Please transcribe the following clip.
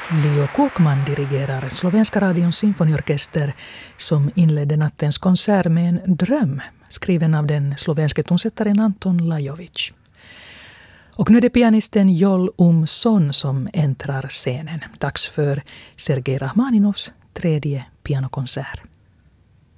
Leo Kåkman dirigerar Slovenska radions symfoniorkester som inledde nattens konsert med en dröm skriven av den slovenske tonsättaren Anton Lajovic. Och nu är det pianisten Joel Umson som äntrar scenen. Dags för Sergej Rachmaninovs tredje pianokonsert.